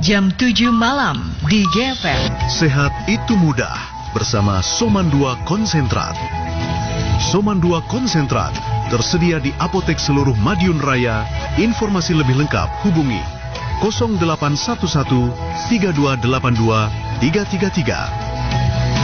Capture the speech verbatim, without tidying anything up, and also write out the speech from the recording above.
jam tujuh malam di G F M. Sehat itu mudah bersama Soman dua Konsentrat. Soman dua Konsentrat tersedia di apotek seluruh Madiun Raya. Informasi lebih lengkap hubungi nol delapan satu satu tiga dua delapan dua tiga tiga tiga.